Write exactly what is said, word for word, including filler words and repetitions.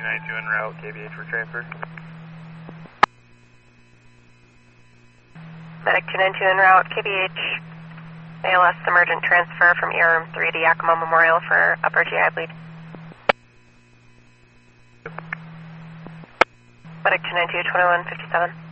ninety-two en route, K B H for transfer. Medic two ninety-two en route, K B H, A L S emergent transfer from E R room three to Yakima Memorial for upper G I bleed. Medic two ninety-two, twenty-one fifty-seven.